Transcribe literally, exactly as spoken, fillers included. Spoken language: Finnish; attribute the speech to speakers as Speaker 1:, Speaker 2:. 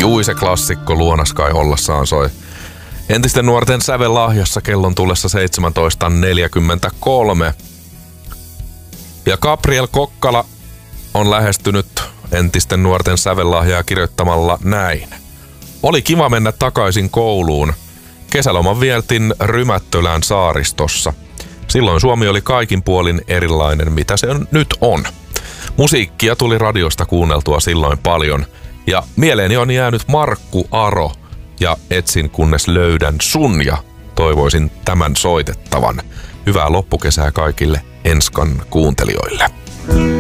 Speaker 1: Jui, se klassikko Luonaskai ollassaan soi entisten nuorten sävellahjassa kellon tullessa seitsemäntoista neljäkymmentäkolme. Ja Gabriel Kokkala on lähestynyt entisten nuorten sävellahjaa kirjoittamalla näin. Oli kiva mennä takaisin kouluun. Kesäloman vietin Rymättölän saaristossa. Silloin Suomi oli kaikin puolin erilainen, mitä se nyt on. Musiikkia tuli radiosta kuunneltua silloin paljon. Ja mieleeni on jäänyt Markku Aro ja etsin kunnes löydän sun ja toivoisin tämän soitettavan. Hyvää loppukesää kaikille Enskan kuuntelijoille.